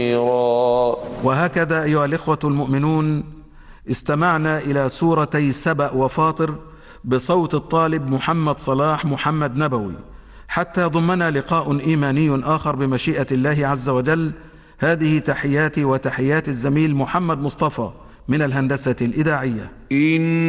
وهكذا أيها الإخوة المؤمنون استمعنا إلى سورتي سبأ وفاطر بصوت الطالب محمد صلاح محمد نبوي، حتى ضمنا لقاء إيماني آخر بمشيئة الله عز وجل. هذه تحياتي وتحيات الزميل محمد مصطفى من الهندسة الإذاعية.